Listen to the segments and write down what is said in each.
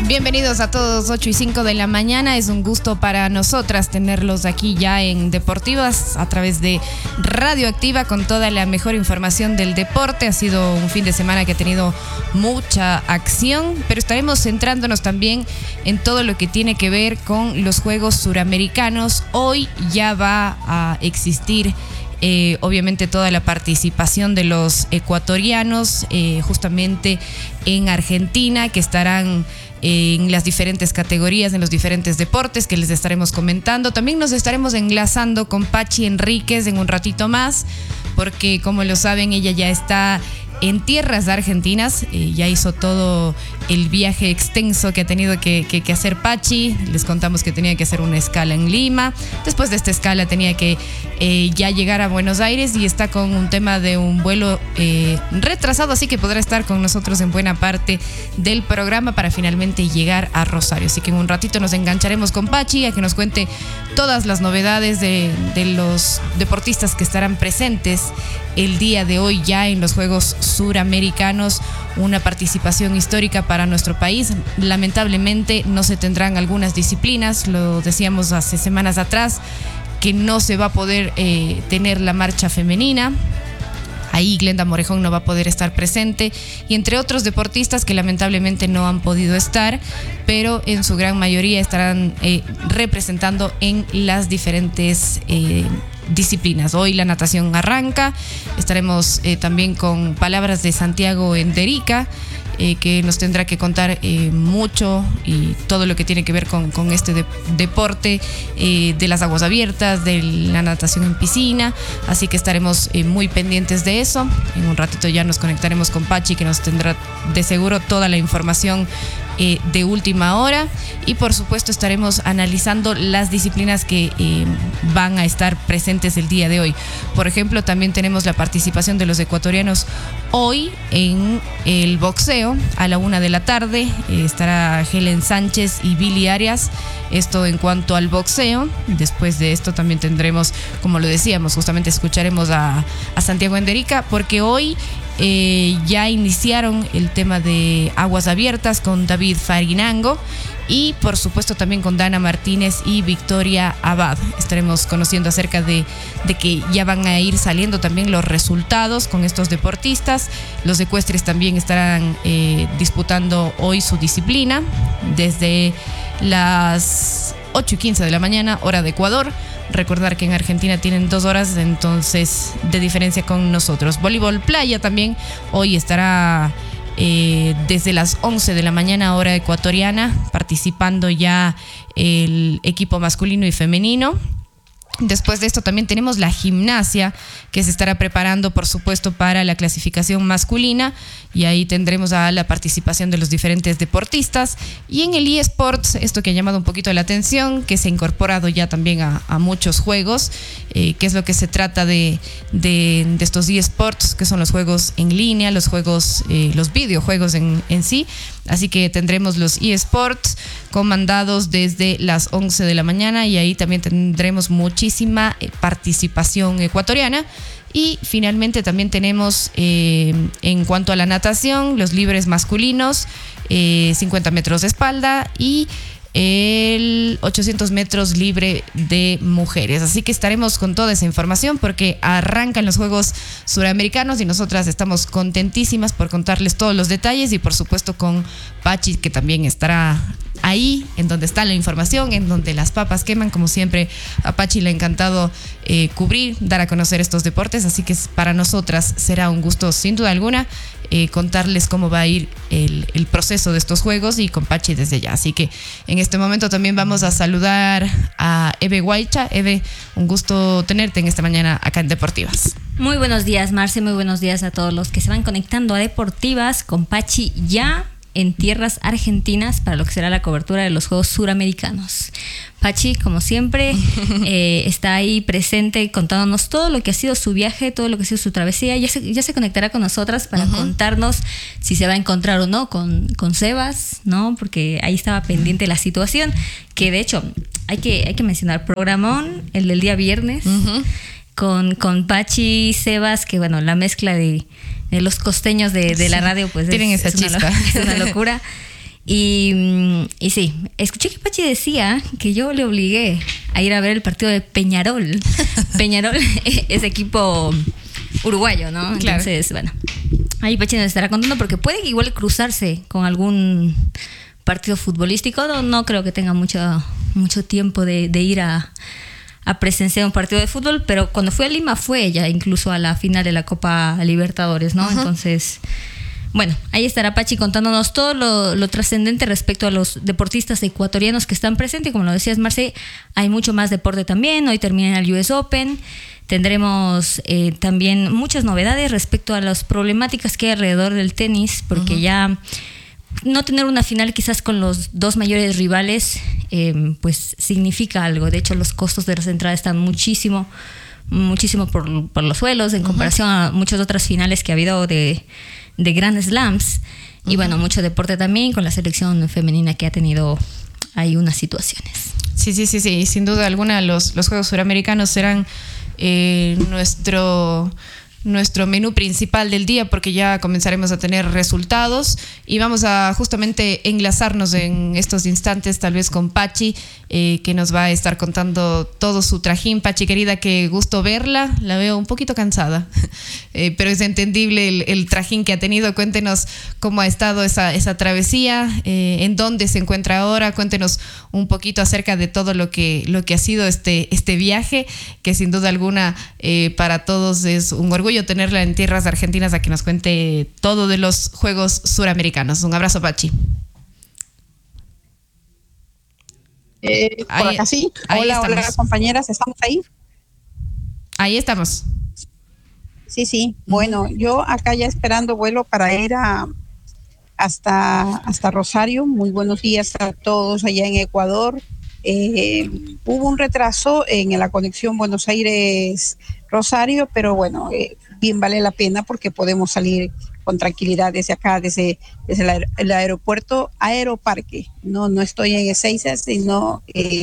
Bienvenidos a todos, 8:05 de la mañana. Es un gusto para nosotras tenerlos aquí ya en Deportivas a través de Radioactiva con toda la mejor información del deporte. Ha sido un fin de semana que ha tenido mucha acción, pero estaremos centrándonos también en todo lo que tiene que ver con los Juegos Suramericanos. Hoy ya va a existir obviamente toda la participación de los ecuatorianos justamente en Argentina, que estarán en las diferentes categorías, en los diferentes deportes que les estaremos comentando. También nos estaremos enlazando con Pachi Enríquez en un ratito más, porque como lo saben, ella ya está en tierras argentinas, ya hizo todo el viaje extenso que ha tenido que hacer Pachi. Les contamos que tenía que hacer una escala en Lima. Después de esta escala tenía que ya llegar a Buenos Aires y está con un tema de un vuelo retrasado, así que podrá estar con nosotros en buena parte del programa para finalmente llegar a Rosario. Así que en un ratito nos engancharemos con Pachi a que nos cuente todas las novedades de los deportistas que estarán presentes el día de hoy ya en los Juegos Suramericanos, una participación histórica para nuestro país. Lamentablemente no se tendrán algunas disciplinas, lo decíamos hace semanas atrás, que no se va a poder tener la marcha femenina. Ahí Glenda Morejón no va a poder estar presente, y entre otros deportistas que lamentablemente no han podido estar, pero en su gran mayoría estarán representando en las diferentes disciplinas. Hoy la natación arranca, estaremos también con palabras de Santiago Enderica, que nos tendrá que contar mucho y todo lo que tiene que ver con este deporte de las aguas abiertas, de la natación en piscina, así que estaremos muy pendientes de eso. En un ratito ya nos conectaremos con Pachi, que nos tendrá de seguro toda la información de última hora, y por supuesto estaremos analizando las disciplinas que van a estar presentes el día de hoy. Por ejemplo, también tenemos la participación de los ecuatorianos hoy en el boxeo. A la 1 de la tarde estará Helen Sánchez y Billy Arias, esto en cuanto al boxeo. Después de esto también tendremos, como lo decíamos, justamente escucharemos a Santiago Enderica, porque hoy ya iniciaron el tema de aguas abiertas con David Farinango, y por supuesto también con Dana Martínez y Victoria Abad. Estaremos conociendo acerca de que ya van a ir saliendo también los resultados con estos deportistas. Los ecuestres también estarán disputando hoy su disciplina desde las 8:15 de la mañana, hora de Ecuador. Recordar que en Argentina tienen 2 horas entonces de diferencia con nosotros. Voleibol playa también hoy estará desde las 11 de la mañana, hora ecuatoriana, participando ya el equipo masculino y femenino. Después de esto también tenemos la gimnasia, que se estará preparando por supuesto para la clasificación masculina, y ahí tendremos a la participación de los diferentes deportistas. Y en el eSports, esto que ha llamado un poquito la atención, que se ha incorporado ya también a muchos juegos, que es lo que se trata de estos eSports, que son los juegos en línea, los juegos, los videojuegos en sí. Así que tendremos los eSports comandados desde las 11 de la mañana, y ahí también tendremos muchísima participación ecuatoriana. Y finalmente también tenemos en cuanto a la natación, los libres masculinos, 50 metros de espalda, y el 800 metros libre de mujeres. Así que estaremos con toda esa información porque arrancan los Juegos Suramericanos y nosotras estamos contentísimas por contarles todos los detalles, y por supuesto con Pachi, que también estará ahí en donde está la información, en donde las papas queman. Como siempre, a Pachi le ha encantado cubrir, dar a conocer estos deportes, así que para nosotras será un gusto sin duda alguna contarles cómo va a ir el proceso de estos juegos, y con Pachi desde ya. Así que en este momento también vamos a saludar a Eve Guaycha. Eve, un gusto tenerte en esta mañana acá en Deportivas. Muy buenos días, Marce, muy buenos días a todos los que se van conectando a Deportivas con Pachi ya en tierras argentinas para lo que será la cobertura de los Juegos Suramericanos. Pachi, como siempre, está ahí presente contándonos todo lo que ha sido su viaje, todo lo que ha sido su travesía. Ya se conectará con nosotras para contarnos si se va a encontrar o no con Sebas, ¿no? Porque ahí estaba pendiente la situación, que de hecho hay que mencionar programón, el del día viernes, con Pachi y Sebas, que bueno, la mezcla de los costeños de la radio pues tienen esa chispa. Es una locura. Y sí, escuché que Pachi decía que yo le obligué a ir a ver el partido de Peñarol. Peñarol es equipo uruguayo, ¿no? Claro. Entonces, bueno, ahí Pachi nos estará contando porque puede igual cruzarse con algún partido futbolístico. No creo que tenga mucho tiempo de ir a presenciar un partido de fútbol, pero cuando fue a Lima fue ella incluso a la final de la Copa Libertadores, ¿no? Uh-huh. Entonces, bueno, ahí estará Pachi contándonos todo lo trascendente respecto a los deportistas ecuatorianos que están presentes. Y como lo decías, Marce, hay mucho más deporte también. Hoy termina el US Open. Tendremos también muchas novedades respecto a las problemáticas que hay alrededor del tenis, porque uh-huh. ya no tener una final quizás con los dos mayores rivales pues significa algo. De hecho, los costos de las entradas están muchísimo por los suelos en comparación uh-huh. a muchas otras finales que ha habido de Grand Slams. Uh-huh. Y bueno, mucho deporte también con la selección femenina que ha tenido ahí unas situaciones. Sí, sin duda alguna los Juegos Suramericanos serán nuestro menú principal del día, porque ya comenzaremos a tener resultados y vamos a justamente enlazarnos en estos instantes tal vez con Pachi, que nos va a estar contando todo su trajín. Pachi querida, qué gusto verla, la veo un poquito cansada, pero es entendible el trajín que ha tenido. Cuéntenos cómo ha estado esa travesía, en dónde se encuentra ahora. Cuéntenos un poquito acerca de todo lo que ha sido este viaje, que sin duda alguna para todos es un orgullo tenerla en tierras argentinas a que nos cuente todo de los Juegos Suramericanos. Un abrazo, Pachi. Por acá sí. Hola, compañeras, ¿estamos ahí? Ahí estamos. Sí. Bueno, yo acá ya esperando vuelo para ir hasta Rosario. Muy buenos días a todos allá en Ecuador. Hubo un retraso en la conexión Buenos Aires-Rosario, pero bueno, bien vale la pena porque podemos salir con tranquilidad desde acá, desde el aeropuerto Aeroparque. No estoy en Ezeiza, sino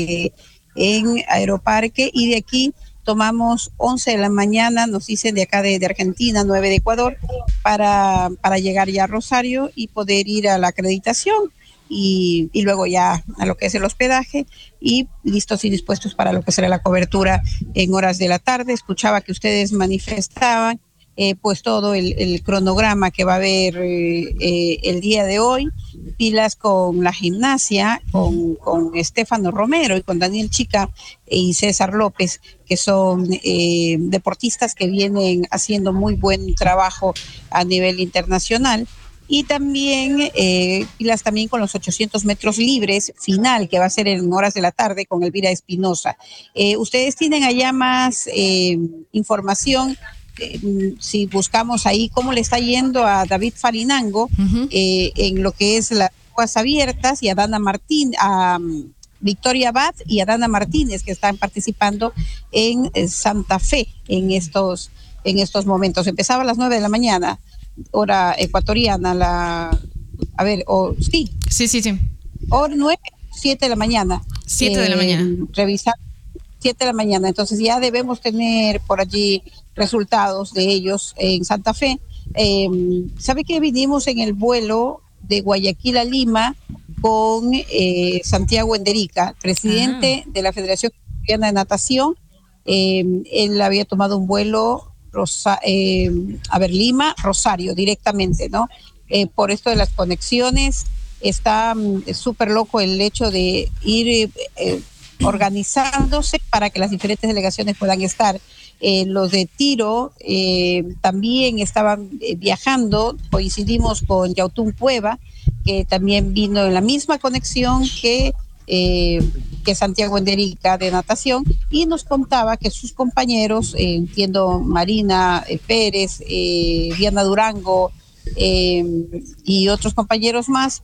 en Aeroparque, y de aquí tomamos 11 de la mañana, nos dicen de acá de Argentina, 9 de Ecuador, para llegar ya a Rosario y poder ir a la acreditación. Y luego ya a lo que es el hospedaje, y listos y dispuestos para lo que será la cobertura en horas de la tarde. Escuchaba que ustedes manifestaban pues todo el cronograma que va a haber el día de hoy, pilas con la gimnasia, con Estefano Romero y con Daniel Chica y César López, que son deportistas que vienen haciendo muy buen trabajo a nivel internacional. Y también pilas también con los 800 metros libres final, que va a ser en horas de la tarde con Elvira Espinosa. Ustedes tienen allá más información, si buscamos ahí cómo le está yendo a David Farinango uh-huh. En lo que es las aguas abiertas, y a Dana Martín, a Victoria Abad y a Dana Martínez, que están participando en Santa Fe en estos momentos. Empezaba a las 9 de la mañana. Hora ecuatoriana, sí. Hora 9, 7 de la mañana. 7 de la mañana. Revisar 7 de la mañana. Entonces ya debemos tener por allí resultados de ellos en Santa Fe. ¿Sabe que vinimos en el vuelo de Guayaquil a Lima con Santiago Enderica, presidente de la Federación Colombiana de Natación? Él había tomado un vuelo Lima, Rosario directamente, ¿no? Por esto de las conexiones, está súper loco el hecho de ir organizándose para que las diferentes delegaciones puedan estar. Los de tiro también estaban viajando, coincidimos con Yautún Cueva, que también vino en la misma conexión que Santiago Enderica de natación, y nos contaba que sus compañeros, entiendo Marina Pérez, Diana Durango y otros compañeros más,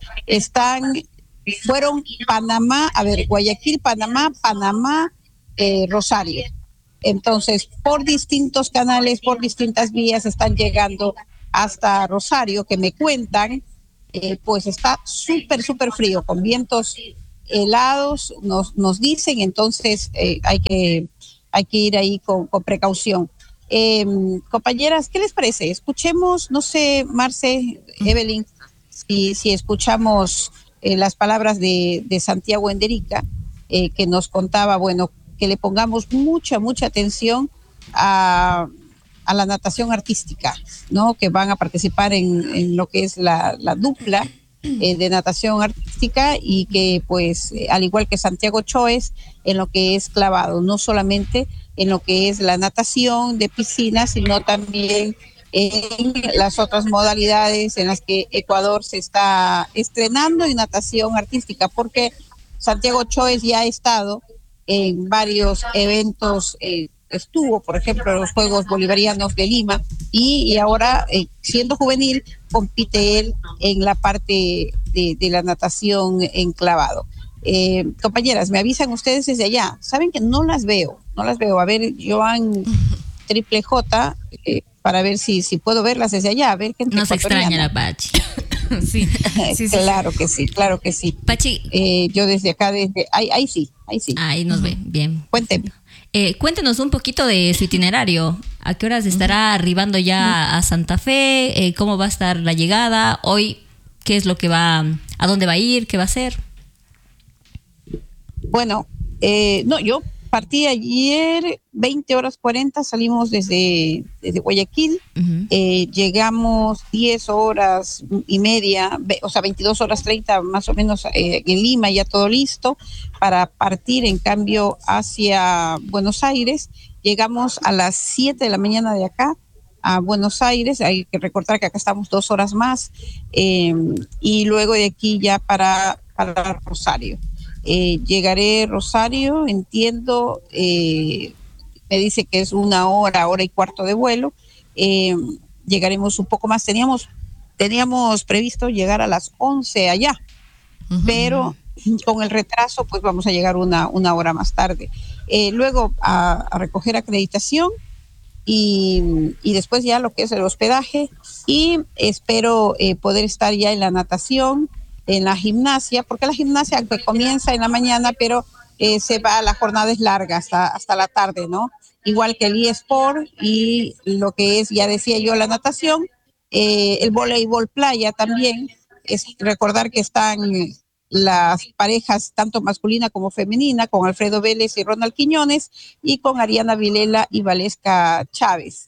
fueron Guayaquil, Panamá, Rosario. Entonces, por distintos canales, por distintas vías, están llegando hasta Rosario, que me cuentan, pues está súper frío, con vientos helados, nos dicen. Entonces hay que ir ahí con precaución. Compañeras, ¿qué les parece? Escuchemos, no sé, Marce, Evelyn, si escuchamos las palabras de Santiago Enderica, que nos contaba, bueno, que le pongamos mucha atención a la natación artística, ¿no? Que van a participar en lo que es la dupla de natación artística y que pues al igual que Santiago Choes en lo que es clavado, no solamente en lo que es la natación de piscina, sino también en las otras modalidades en las que Ecuador se está estrenando en natación artística, porque Santiago Choes ya ha estado en varios eventos, estuvo, por ejemplo, en los Juegos Bolivarianos de Lima y ahora, siendo juvenil, compite él en la parte de la natación en clavado. Compañeras, me avisan ustedes desde allá. Saben que no las veo. A ver, Joan Triple J, para ver si puedo verlas desde allá. A ver, gente nos extraña la Pachi. Sí. Claro que sí. Pachi. Yo desde acá, ahí sí. Ahí nos ve, bien. Cuéntenme. Cuéntenos un poquito de su itinerario. ¿A qué horas estará arribando ya a Santa Fe? ¿Cómo va a estar la llegada? Hoy, ¿qué es lo que a dónde va a ir? ¿Qué va a hacer? Bueno, yo partí ayer 20:40, salimos desde Guayaquil, llegamos 10:30, o sea 22:30 más o menos en Lima, ya todo listo para partir en cambio hacia Buenos Aires. Llegamos a las 7 de la mañana de acá a Buenos Aires, hay que recordar que acá estamos 2 horas más, y luego de aquí ya para Rosario. Llegaré Rosario, entiendo, me dice que es 1 hora y cuarto de vuelo. Llegaremos un poco más, teníamos previsto llegar a las 11 allá, pero con el retraso pues vamos a llegar una hora más tarde. Luego a recoger acreditación y después ya lo que es el hospedaje, y espero poder estar ya en la natación, en la gimnasia, porque la gimnasia que comienza en la mañana, pero se va, la jornada es larga hasta la tarde, ¿no? Igual que el eSport y lo que es, ya decía yo, la natación, el voleibol playa también. Es recordar que están las parejas tanto masculina como femenina, con Alfredo Vélez y Ronald Quiñones, y con Ariana Vilela y Valesca Chávez.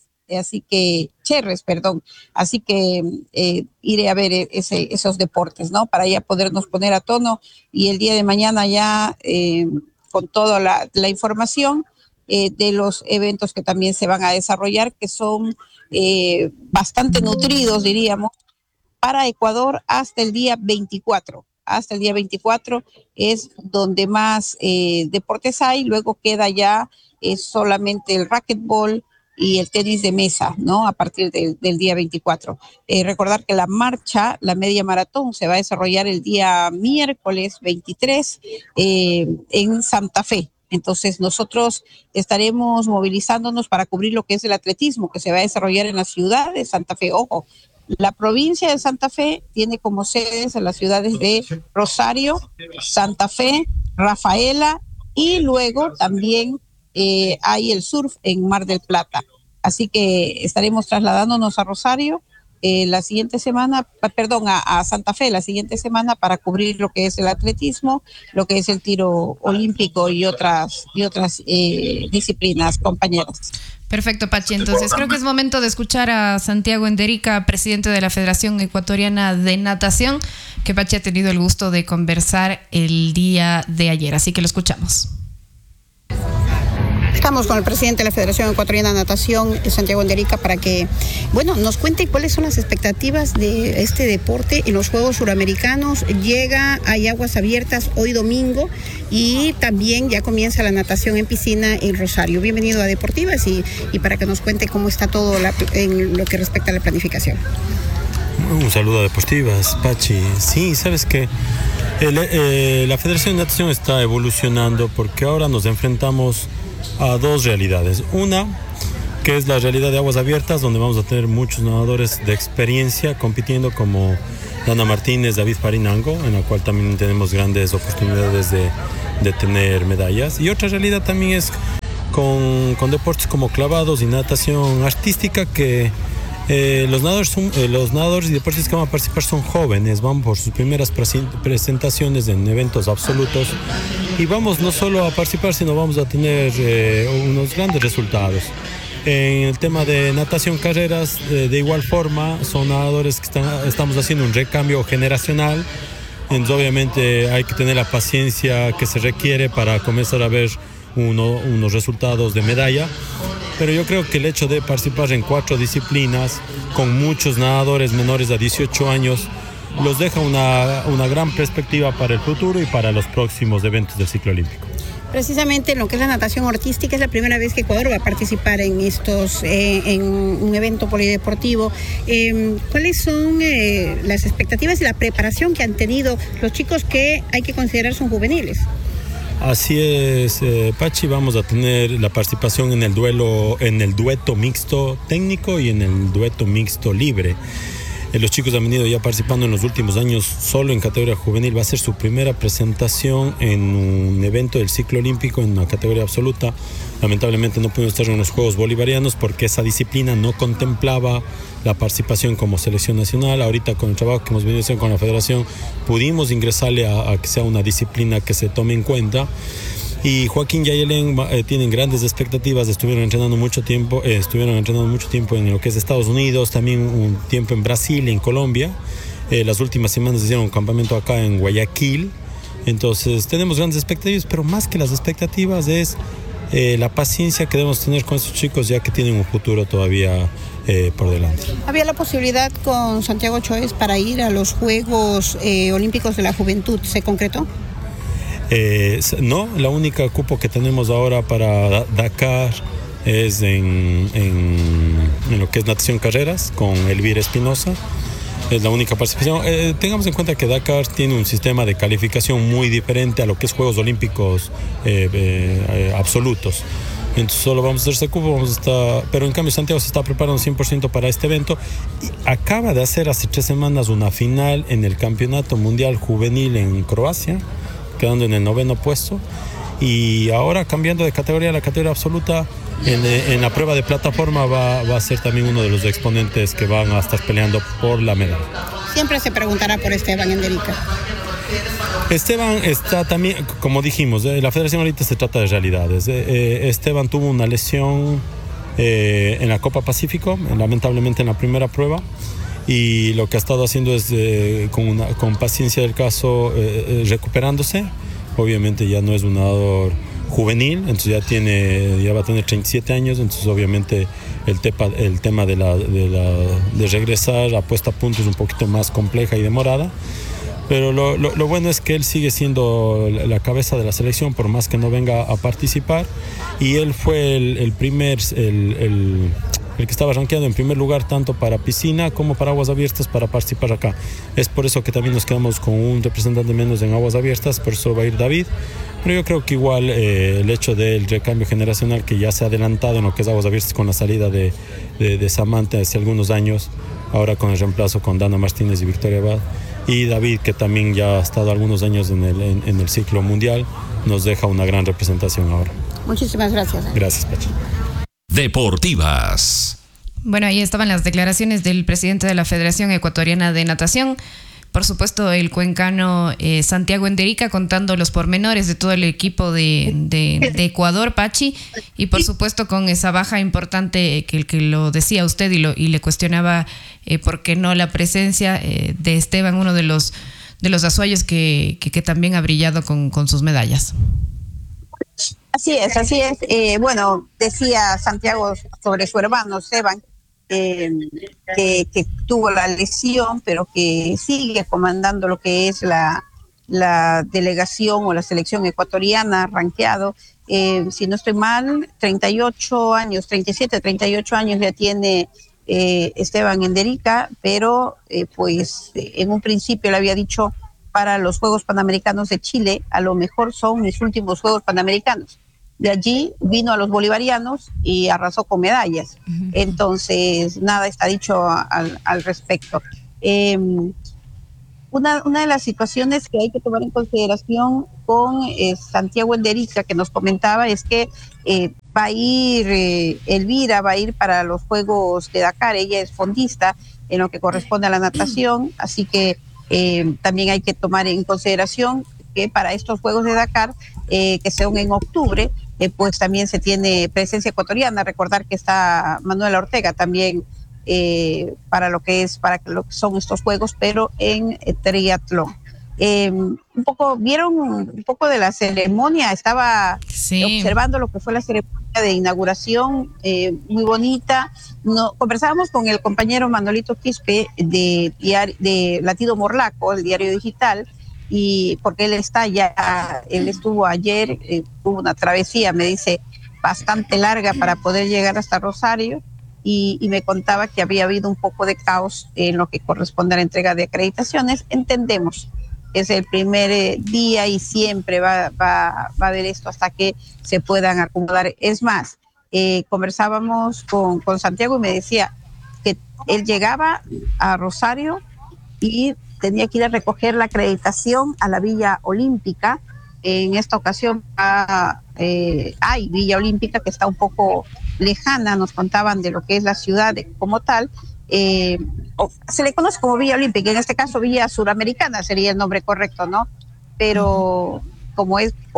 Así que iré a ver esos deportes, ¿no? Para ya podernos poner a tono y el día de mañana ya con toda la información de los eventos que también se van a desarrollar, que son bastante nutridos, diríamos, para Ecuador hasta el día 24. Hasta el día 24 es donde más deportes hay, luego queda ya solamente el racquetball y el tenis de mesa, ¿no? A partir del día 24. Recordar que la media maratón, se va a desarrollar el día miércoles 23 en Santa Fe. Entonces nosotros estaremos movilizándonos para cubrir lo que es el atletismo que se va a desarrollar en la ciudad de Santa Fe. Ojo, la provincia de Santa Fe tiene como sedes a las ciudades de Rosario, Santa Fe, Rafaela, y luego también hay el surf en Mar del Plata. Así que estaremos trasladándonos a Rosario la siguiente semana, a Santa Fe la siguiente semana, para cubrir lo que es el atletismo, lo que es el tiro olímpico y otras disciplinas, compañeras. Perfecto, Pachi. Entonces creo que es momento de escuchar a Santiago Enderica, presidente de la Federación Ecuatoriana de Natación, que Pachi ha tenido el gusto de conversar el día de ayer. Así que lo escuchamos. Estamos con el presidente de la Federación Ecuatoriana de Natación, Santiago Enderica, para que, nos cuente cuáles son las expectativas de este deporte en los Juegos Suramericanos. Llega a aguas abiertas hoy domingo y también ya comienza la natación en piscina en Rosario. Bienvenido a Deportivas y para que nos cuente cómo está todo en lo que respecta a la planificación. Un saludo a Deportivas, Pachi. Sí, sabes que la Federación de Natación está evolucionando porque ahora nos enfrentamos a dos realidades. Una, que es la realidad de aguas abiertas, donde vamos a tener muchos nadadores de experiencia compitiendo, como Dana Martínez, David Farinango, en la cual también tenemos grandes oportunidades de tener medallas. Y otra realidad también es con deportes como clavados y natación artística, que Los nadadores y deportistas que van a participar son jóvenes, van por sus primeras presentaciones en eventos absolutos y vamos no solo a participar, sino vamos a tener unos grandes resultados. En el tema de natación carreras, de igual forma, son nadadores que estamos haciendo un recambio generacional. Entonces, obviamente hay que tener la paciencia que se requiere para comenzar a ver unos resultados de medalla. Pero yo creo que el hecho de participar en 4 disciplinas con muchos nadadores menores de 18 años los deja una gran perspectiva para el futuro y para los próximos eventos del ciclo olímpico. Precisamente en lo que es la natación artística es la primera vez que Ecuador va a participar en en un evento polideportivo. ¿Cuáles son las expectativas y la preparación que han tenido los chicos que hay que considerar son juveniles? Así es, Pachi, vamos a tener la participación en el dueto mixto técnico y en el dueto mixto libre. Los chicos han venido ya participando en los últimos años solo en categoría juvenil. Va a ser su primera presentación en un evento del ciclo olímpico en una categoría absoluta. Lamentablemente no pudimos estar en los Juegos Bolivarianos porque esa disciplina no contemplaba la participación como selección nacional. Ahorita con el trabajo que hemos venido haciendo con la federación pudimos ingresarle a que sea una disciplina que se tome en cuenta. Y Joaquín y Ayelen tienen grandes expectativas, estuvieron entrenando mucho tiempo en lo que es Estados Unidos, también un tiempo en Brasil, en Colombia. Las últimas semanas hicieron un campamento acá en Guayaquil. Entonces tenemos grandes expectativas, pero más que las expectativas es la paciencia que debemos tener con estos chicos, ya que tienen un futuro todavía por delante. ¿Había la posibilidad con Santiago Choes para ir a los Juegos Olímpicos de la Juventud? ¿Se concretó? No, la única cupo que tenemos ahora para Dakar es en lo que es natación carreras con Elvira Espinosa. Es la única participación. Tengamos en cuenta que Dakar tiene un sistema de calificación muy diferente a lo que es Juegos Olímpicos absolutos. Entonces solo vamos a hacer ese cupo, pero en cambio Santiago se está preparando 100% para este evento. Y acaba de hacer hace 3 semanas una final en el Campeonato Mundial Juvenil en Croacia, quedando en el 9º puesto, y ahora cambiando de categoría a la categoría absoluta en la prueba de plataforma va a ser también uno de los exponentes que van a estar peleando por la medalla. Siempre se preguntará por Esteban Enderica. Esteban está también, como dijimos, la federación ahorita se trata de realidades. Esteban tuvo una lesión en la Copa Pacífico, lamentablemente en la primera prueba, y lo que ha estado haciendo es con paciencia del caso recuperándose. Obviamente ya no es un nadador juvenil, entonces ya va a tener 37 años, entonces obviamente el tema de regresar a puesta a punto es un poquito más compleja y demorada. Pero lo bueno es que él sigue siendo la cabeza de la selección, por más que no venga a participar, y él fue el que estaba rankeado en primer lugar tanto para piscina como para aguas abiertas para participar acá. Es por eso que también nos quedamos con un representante menos en aguas abiertas, por eso va a ir David. Pero yo creo que igual el hecho del recambio generacional que ya se ha adelantado en lo que es aguas abiertas con la salida de Samantha hace algunos años, ahora con el reemplazo con Dana Martínez y Victoria Abad, y David, que también ya ha estado algunos años en el ciclo mundial, nos deja una gran representación ahora. Muchísimas gracias. Gracias, Pachi. Deportivas. Bueno, ahí estaban las declaraciones del presidente de la Federación Ecuatoriana de Natación. Por supuesto, el cuencano Santiago Enderica contando los pormenores de todo el equipo de Ecuador, Pachi, y por supuesto con esa baja importante que lo decía usted y le cuestionaba por qué no la presencia de Esteban, uno de los azuayos que también ha brillado con sus medallas. Así es. Bueno, decía Santiago sobre su hermano Esteban, que tuvo la lesión, pero que sigue comandando lo que es la delegación o la selección ecuatoriana, rankeado. Si no estoy mal, 38 años, 37, 38 años ya tiene Esteban Enderica, pero pues en un principio le había dicho para los Juegos Panamericanos de Chile, a lo mejor son mis últimos Juegos Panamericanos. De allí vino a los bolivarianos y arrasó con medallas. Entonces, nada está dicho al respecto. Una de las situaciones que hay que tomar en consideración con Santiago Enderica, que nos comentaba, es que va a ir, Elvira va a ir para los Juegos de Dakar. Ella es fondista en lo que corresponde a la natación, así que también hay que tomar en consideración que para estos Juegos de Dakar, que son en octubre, pues también se tiene presencia ecuatoriana. Recordar que está Manuela Ortega también para lo que son estos Juegos, pero en triatlón. Vieron un poco de la ceremonia, estaba observando lo que fue la ceremonia de inauguración, muy bonita. Conversábamos con el compañero Manolito Quispe de Latido Morlaco, el diario digital, y porque él estuvo ayer, tuvo una travesía, me dice, bastante larga para poder llegar hasta Rosario, y me contaba que había habido un poco de caos en lo que corresponde a la entrega de acreditaciones. Entendemos, es el primer día y siempre va a haber esto hasta que se puedan acomodar. Es más, conversábamos con Santiago y me decía que él llegaba a Rosario y tenía que ir a recoger la acreditación a la Villa Olímpica. En esta ocasión hay Villa Olímpica, que está un poco lejana, nos contaban de lo que es la ciudad como tal. Se le conoce como Villa Olímpica, en este caso Villa Suramericana sería el nombre correcto, ¿no? Pero como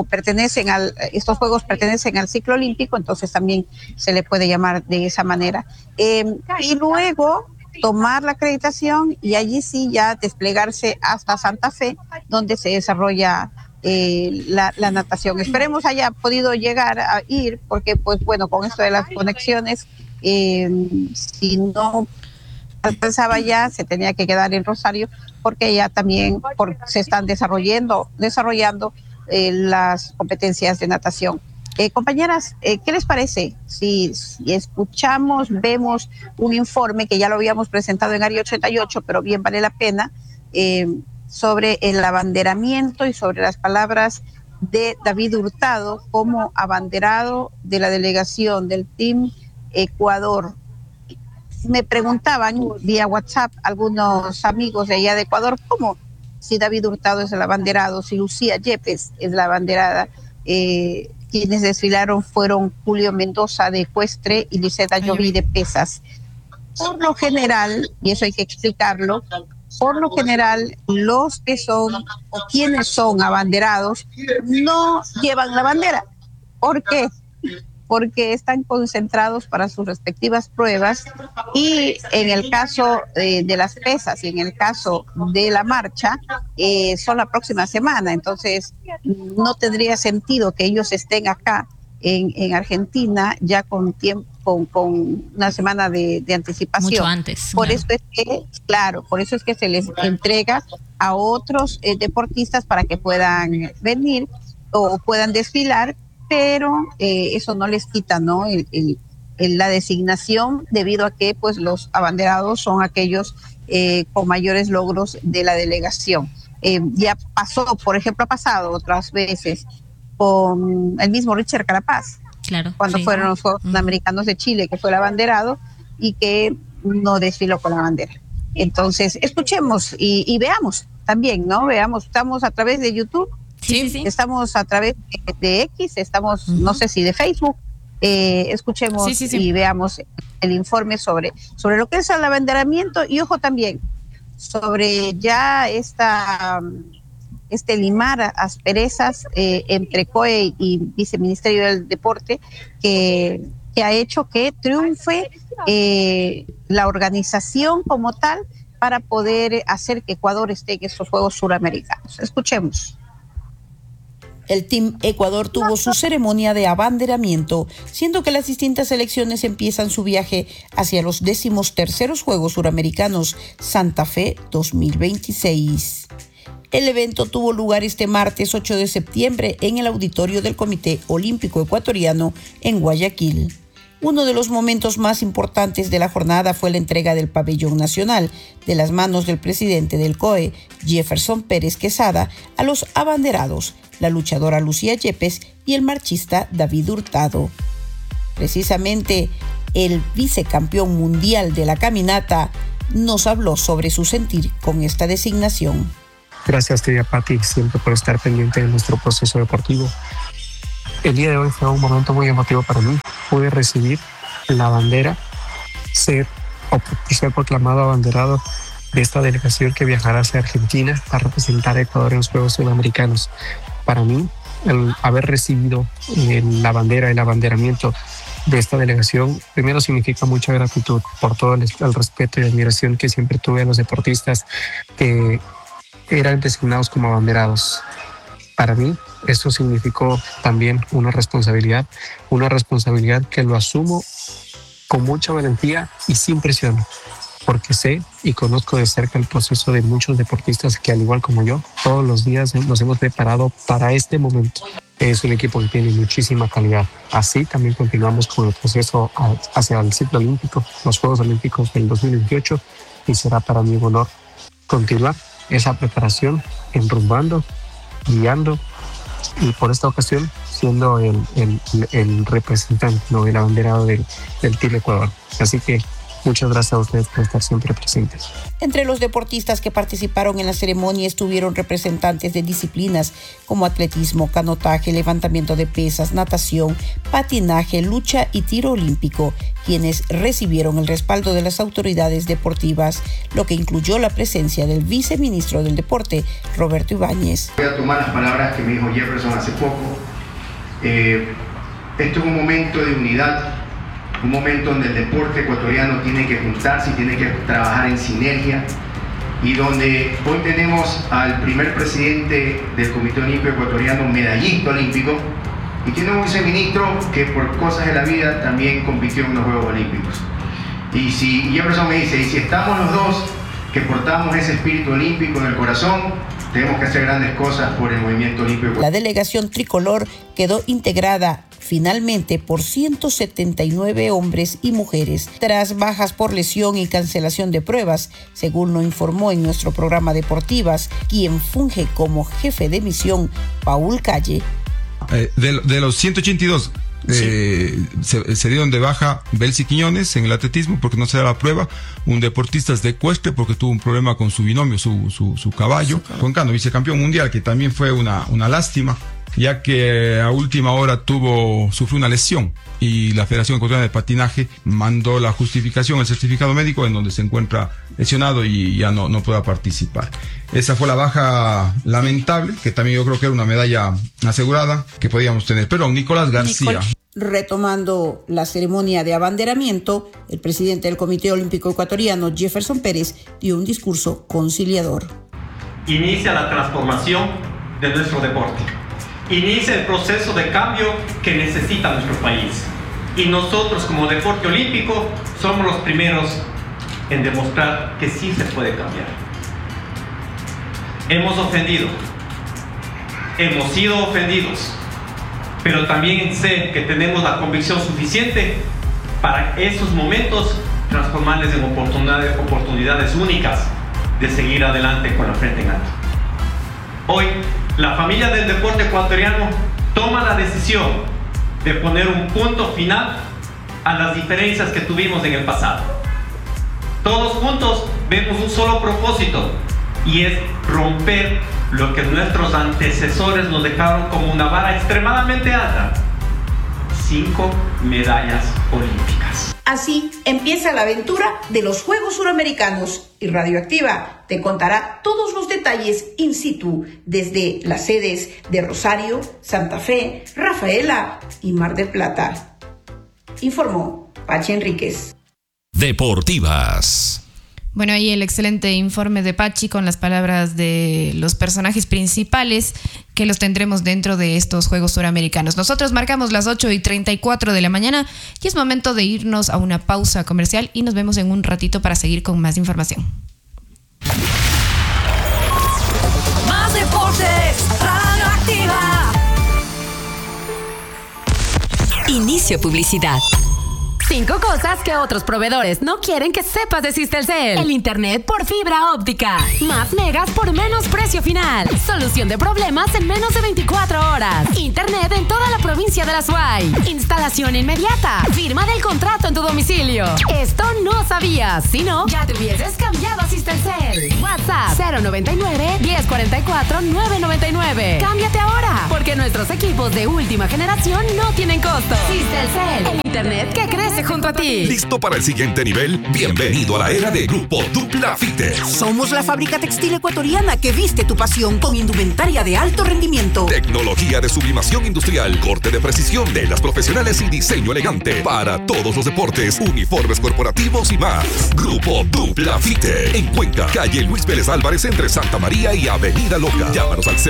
estos juegos pertenecen al ciclo olímpico, entonces también se le puede llamar de esa manera. Y luego tomar la acreditación y allí sí ya desplegarse hasta Santa Fe, donde se desarrolla la natación. Esperemos haya podido llegar a ir, porque pues bueno, con esto de las conexiones, si no alcanzaba ya, se tenía que quedar en Rosario, porque ya también se están desarrollando las competencias de natación. Compañeras, ¿qué les parece si escuchamos, vemos un informe que ya lo habíamos presentado en Área 88, pero bien vale la pena, sobre el abanderamiento y sobre las palabras de David Hurtado como abanderado de la delegación del Team Ecuador? Me preguntaban vía WhatsApp algunos amigos de allá de Ecuador, ¿cómo? Si David Hurtado es el abanderado, si Lucía Yepes es la abanderada. Quienes desfilaron fueron Julio Mendoza de ecuestre y Liseta Ayoví de pesas. Por lo general, y eso hay que explicarlo, por lo general los que son o quienes son abanderados no llevan la bandera. ¿Por qué? Porque están concentrados para sus respectivas pruebas, y en el caso de las pesas y en el caso de la marcha son la próxima semana. Entonces no tendría sentido que ellos estén acá en Argentina ya con tiempo, con una semana de anticipación. Mucho antes. Por eso es que se les entrega a otros deportistas para que puedan venir o puedan desfilar, pero eso no les quita, ¿no?, la designación, debido a que pues los abanderados son aquellos con mayores logros de la delegación. Ya pasó, por ejemplo, ha pasado otras veces con el mismo Richard Carapaz, claro, cuando fueron los Juegos Panamericanos de Chile, que fue el abanderado y que no desfiló con la bandera. Entonces, escuchemos y veamos también, ¿no? Estamos a través de YouTube. Sí. Estamos a través de X, estamos, no sé si de Facebook. Escuchemos y veamos el informe sobre lo que es el abanderamiento, y ojo también sobre ya limar asperezas entre COE y Viceministerio del Deporte, que ha hecho que triunfe la organización como tal para poder hacer que Ecuador esté en estos Juegos Suramericanos. Escuchemos. El Team Ecuador tuvo su ceremonia de abanderamiento, siendo que las distintas selecciones empiezan su viaje hacia los 13º Juegos Suramericanos Santa Fe 2026. El evento tuvo lugar este martes 8 de septiembre en el auditorio del Comité Olímpico Ecuatoriano en Guayaquil. Uno de los momentos más importantes de la jornada fue la entrega del pabellón nacional de las manos del presidente del COE, Jefferson Pérez Quesada, a los abanderados, la luchadora Lucía Yepes y el marchista David Hurtado. Precisamente, el vicecampeón mundial de la caminata nos habló sobre su sentir con esta designación. Gracias, tía Pati, siempre por estar pendiente de nuestro proceso deportivo. El día de hoy fue un momento muy emotivo para mí. Pude recibir la bandera, ser proclamado abanderado de esta delegación que viajará hacia Argentina a representar a Ecuador en los Juegos Sudamericanos. Para mí, el haber recibido la bandera, el abanderamiento de esta delegación, primero significa mucha gratitud por todo el respeto y admiración que siempre tuve a los deportistas que eran designados como abanderados. Para mí, eso significó también una responsabilidad que lo asumo con mucha valentía y sin presión, porque sé y conozco de cerca el proceso de muchos deportistas que, al igual como yo, todos los días nos hemos preparado para este momento. Es un equipo que tiene muchísima calidad. Así también continuamos con el proceso hacia el ciclo olímpico, los Juegos Olímpicos del 2028, y será para mí un honor continuar esa preparación, enrumbando, guiando, y por esta ocasión siendo el representante, ¿no?, el abanderado del Team Ecuador. Así que muchas gracias a ustedes por estar siempre presentes. Entre los deportistas que participaron en la ceremonia estuvieron representantes de disciplinas como atletismo, canotaje, levantamiento de pesas, natación, patinaje, lucha y tiro olímpico, quienes recibieron el respaldo de las autoridades deportivas, lo que incluyó la presencia del viceministro del Deporte, Roberto Ibáñez. Voy a tomar las palabras que me dijo Jefferson hace poco. Esto es un momento de unidad, un momento donde el deporte ecuatoriano tiene que juntarse y tiene que trabajar en sinergia, y donde hoy tenemos al primer presidente del Comité Olímpico Ecuatoriano, medallista olímpico, y tiene un viceministro que por cosas de la vida también compitió en los Juegos Olímpicos. Y si Jefferson me dice, y si estamos los dos que portamos ese espíritu olímpico en el corazón, tenemos que hacer grandes cosas por el movimiento olímpico. La delegación tricolor quedó integrada finalmente por 179 hombres y mujeres, tras bajas por lesión y cancelación de pruebas, según lo informó en nuestro programa Deportivas, quien funge como jefe de misión, Paul Calle. De los 182, se dieron de baja Belsi Quiñones en el atletismo porque no se da la prueba, un deportista de ecuestre porque tuvo un problema con su binomio, su caballo, Juan Cano, vicecampeón mundial, que también fue una lástima, ya que a última hora sufrió una lesión y la Federación Ecuatoriana de Patinaje mandó la justificación, el certificado médico en donde se encuentra lesionado y ya no pueda participar. Esa fue la baja lamentable, que también yo creo que era una medalla asegurada que podíamos tener. Pero Nicolás García. Retomando la ceremonia de abanderamiento, el presidente del Comité Olímpico Ecuatoriano, Jefferson Pérez, dio un discurso conciliador. Inicia la transformación de nuestro deporte. Inicia el proceso de cambio que necesita nuestro país. Y nosotros, como deporte olímpico, somos los primeros en demostrar que sí se puede cambiar. Hemos ofendido, hemos sido ofendidos, pero también sé que tenemos la convicción suficiente para esos momentos transformarles en oportunidades únicas de seguir adelante con la frente en alto. Hoy, la familia del deporte ecuatoriano toma la decisión de poner un punto final a las diferencias que tuvimos en el pasado. Todos juntos vemos un solo propósito, y es romper lo que nuestros antecesores nos dejaron como una vara extremadamente alta: 5 medallas olímpicas. Así empieza la aventura de los Juegos Suramericanos, y Radioactiva te contará todos los detalles in situ desde las sedes de Rosario, Santa Fe, Rafaela y Mar del Plata. Informó Pachi Enríquez. Deportivas. Bueno, ahí el excelente informe de Pachi con las palabras de los personajes principales que los tendremos dentro de estos Juegos Suramericanos. Nosotros marcamos las 8:34 de la mañana y es momento de irnos a una pausa comercial y nos vemos en un ratito para seguir con más información. Más deportes, Radioactiva. Inicio publicidad. 5 cosas que otros proveedores no quieren que sepas de Sistelcel. El internet por fibra óptica. Más megas por menos precio final. Solución de problemas en menos de 24 horas. Internet en toda la provincia de La Suay. Instalación inmediata. Firma del contrato en tu domicilio. Esto no sabías. Si no, ya te hubieses cambiado a Sistelcel. WhatsApp 099 1044 999. Cámbiate ahora, porque Porque nuestros equipos de última generación no tienen costo. Systelcel, el internet que crece junto a ti. ¿Listo para el siguiente nivel? Bienvenido a la era de Grupo Dupla Fites. Somos la fábrica textil ecuatoriana que viste tu pasión con indumentaria de alto rendimiento. Tecnología de sublimación industrial, corte de precisión de las profesionales y diseño elegante para todos los deportes, uniformes corporativos y más. Grupo Dupla Fite. En Cuenca, calle Luis Pérez Álvarez entre Santa María y Avenida Loca. Llámanos al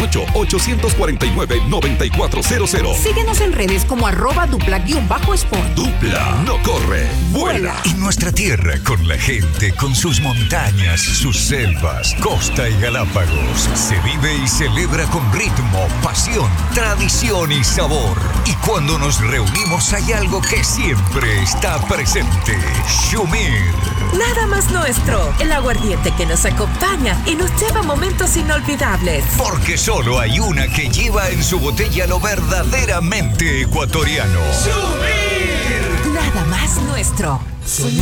098-849-9400. Síguenos en redes como @dupla_sport. Dupla no corre, vuela. Y nuestra tierra con la gente, con sus montañas, sus selvas, costa y Galápagos. Se vive y celebra con ritmo, pasión, tradición y sabor. Y cuando nos reunimos hay algo que siempre está presente. Shumir. Nada más nuestro, el aguardiente que nos acompaña y nos lleva a momentos inolvidables. Porque solo hay una que lleva en su botella lo verdaderamente ecuatoriano. ¡Shumir! Nada más nuestro. Soñar